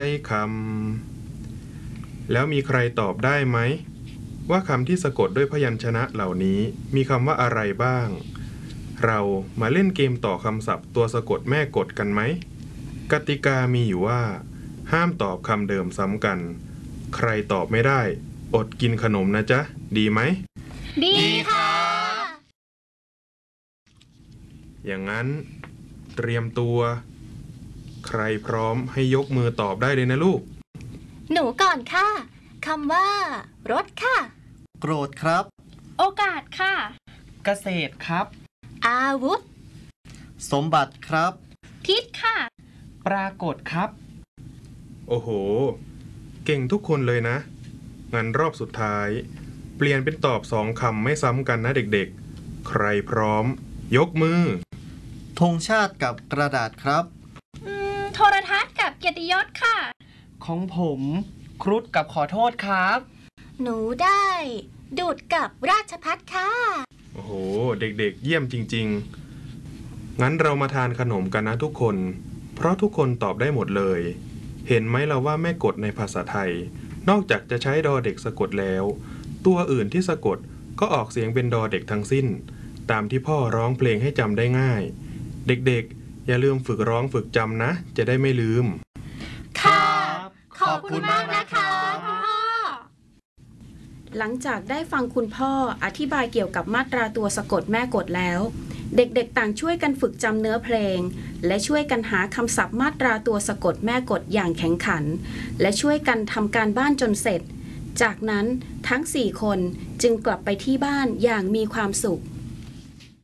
คำแล้วมีใครตอบได้ไหมว่าคำที่สะกดด้วยพยัญชนะเหล่านี้มีคำว่าอะไรบ้างเรามาเล่นเกมต่อคำศัพท์ตัวสะกดแม่กฎกันไหมกติกามีอยู่ว่าห้ามตอบคำเดิมซ้ำกันใครตอบไม่ได้อดกินขนมนะจ๊ะดีไหมดีค่ะอย่างนั้นเตรียมตัวใครพร้อมให้ยกมือตอบได้เลยนะลูกหนูก่อนค่ะคำว่ารถค่ะโกรธครับโอกาสค่ะเกษตรครับอาวุธสมบัติครับทิศค่ะปรากฏครับโอ้โหเก่งทุกคนเลยนะงั้นรอบสุดท้ายเปลี่ยนเป็นตอบ2 คำไม่ซ้ำกันนะเด็กๆใครพร้อมยกมือธงชาติกับกระดาษครับโทรทัศน์กับเกียรติยศค่ะของผมครุฑกับขอโทษครับหนูได้ดูดกับราชภัฏค่ะโอ้โหเด็กๆเยี่ยมจริงๆงั้นเรามาทานขนมกันนะทุกคนเพราะทุกคนตอบได้หมดเลยเห็นไหมเราว่าแม่กฎในภาษาไทยนอกจากจะใช้ดอเด็กสะกดแล้วตัวอื่นที่สะกดก็ออกเสียงเป็นดอเด็กทั้งสิ้นตามที่พ่อร้องเพลงให้จำได้ง่ายเด็กๆอย่าลืมฝึกร้องฝึกจำนะจะได้ไม่ลืมค่ะขอบคุณมากนะคะคุณพ่อหลังจากได้ฟังคุณพ่ออธิบายเกี่ยวกับมาตราตัวสะกดแม่กฎแล้วเด็กๆต่างช่วยกันฝึกจำเนื้อเพลงและช่วยกันหาคำศัพท์มาตราตัวสะกดแม่กฎอย่างแข็งขันและช่วยกันทำการบ้านจนเสร็จจากนั้นทั้ง4 คนจึงกลับไปที่บ้านอย่างมีความสุข